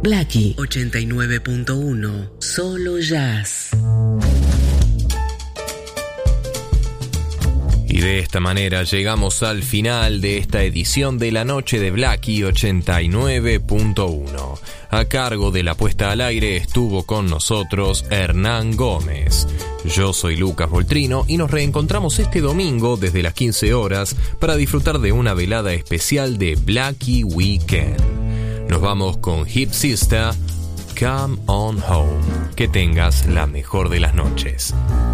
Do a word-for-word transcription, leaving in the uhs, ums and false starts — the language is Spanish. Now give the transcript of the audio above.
Blackie ochenta y nueve punto uno, solo jazz. Y de esta manera llegamos al final de esta edición de la noche de Blackie ochenta y nueve punto uno. A cargo de la puesta al aire estuvo con nosotros Hernán Gómez. Yo soy Lucas Voltrino y nos reencontramos este domingo desde las quince horas para disfrutar de una velada especial de Blackie Weekend. Nos vamos con Hip Sister, Come On Home. Que tengas la mejor de las noches.